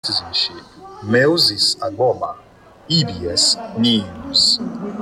citizenship. Moses Agoma, EBS News.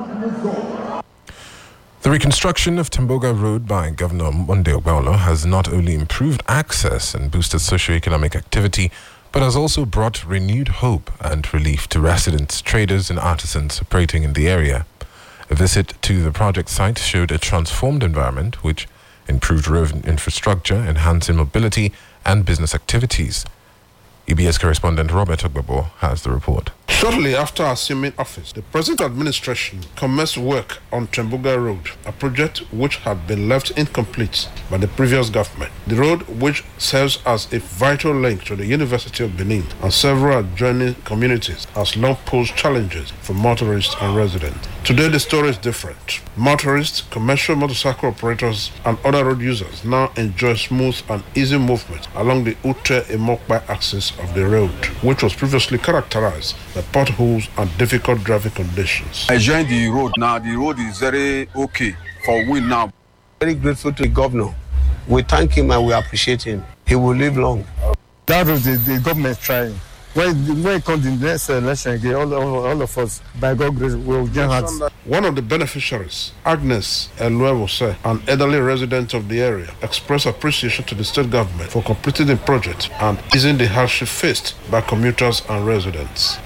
The reconstruction of Temboga Road by Governor Monday Ogbaolo has not only improved access and boosted socio-economic activity, but has also brought renewed hope and relief to residents, traders and artisans operating in the area. A visit to the project site showed a transformed environment which improved road infrastructure, enhancing mobility and business activities. EBS correspondent Robert Ogbabo has the report. Shortly after assuming office, the present administration commenced work on Temboga Road, a project which had been left incomplete by the previous government. The road, which serves as a vital link to the University of Benin and several adjoining communities, has long posed challenges for motorists and residents. Today, the story is different. Motorists, commercial motorcycle operators, and other road users now enjoy smooth and easy movement along the Ute-Emokpa axis of the road, which was previously characterized by potholes and difficult driving conditions. I joined the road now. The road is very okay for we now. Very grateful to the governor. We thank him and we appreciate him. He will live long. That was the government trying. When it comes in the next election again, all of us, by God's grace, will join hands. One of the beneficiaries, Agnes Eluewose, an elderly resident of the area, expressed appreciation to the state government for completing the project and easing the hardship faced by commuters and residents.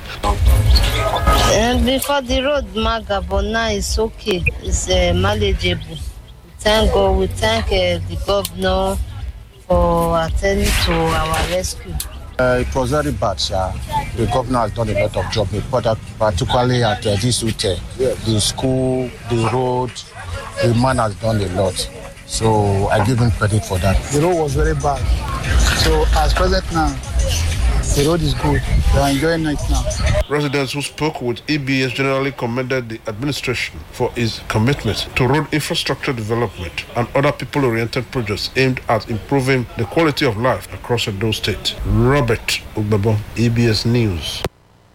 Before the road, Magabona is okay. It's manageable. Thank God. We thank the governor for attending to our rescue. It was very bad, sir. The governor has done a lot of job, particularly at this Ute. The school, the road, the man has done a lot. So I give him credit for that. The road was very bad. So as present now, the road is good. We are enjoying it now. Residents who spoke with EBS generally commended the administration for its commitment to road infrastructure development and other people-oriented projects aimed at improving the quality of life across Edo State. Robert Ogbabo, EBS News.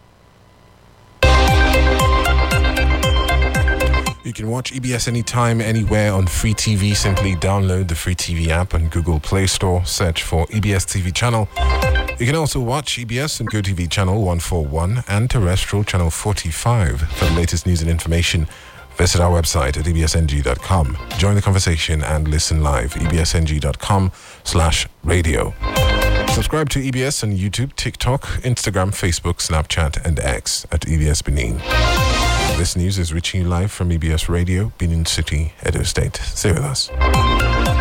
You can watch EBS anytime, anywhere on Free TV. Simply download the Free TV app on Google Play Store. Search for EBS TV channel. You can also watch EBS on GoTV channel 141 and terrestrial channel 45. For the latest news and information, visit our website at ebsng.com. Join the conversation and listen live. ebsng.com/radio. Subscribe to EBS on YouTube, TikTok, Instagram, Facebook, Snapchat, and X at EBS Benin. This news is reaching you live from EBS Radio, Benin City, Edo State. Stay with us.